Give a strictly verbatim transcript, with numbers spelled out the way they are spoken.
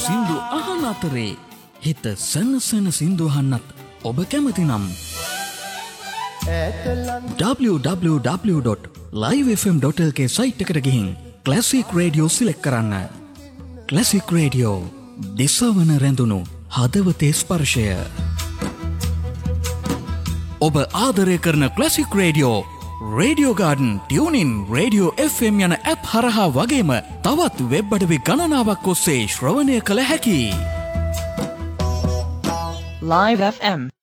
සින්දු අහන අතරේ හිත සනසන සින්දු අහන්නත් ඔබ කැමති නම් w w w dot live f m dot l k site එකට ගිහින් ක්ලාසික් රේඩියෝ සිලෙක්ට් කරන්න. ක්ලාසික් රේඩියෝ දිසවන රැඳුණු හදවතේ ස්පර්ශය. ඔබ ආදරය කරන classic radio radio garden tuning radio F M යන ඇප් හරහා වගේම තවත් වෙබ් අඩවි ගණනාවක් ඔස්සේ ශ්‍රවණය කළ හැකි. Live F M